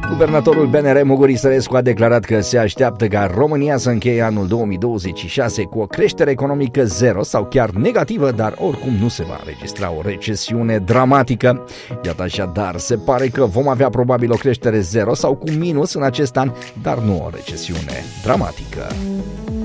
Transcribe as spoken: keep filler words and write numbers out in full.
Guvernatorul B N R Muguri Sărescu a declarat că se așteaptă ca România să încheie anul două mii douăzeci și șase cu o creștere economică zero sau chiar negativă, dar oricum nu se va înregistra o recesiune dramatică. Iată așadar, se pare că vom avea probabil o creștere zero sau cu minus în acest an, dar nu o recesiune dramatică.